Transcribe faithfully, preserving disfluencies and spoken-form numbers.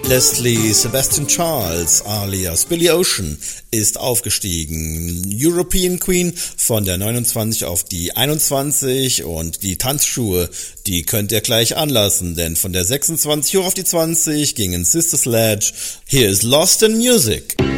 Leslie Sebastian Charles alias Billy Ocean ist aufgestiegen. European Queen von der neunundzwanzig auf die einundzwanzig und die Tanzschuhe, die könnt ihr gleich anlassen, denn von der sechsundzwanzig hoch auf die zwanzig gingen Sister Sledge. Hier ist Lost in Music.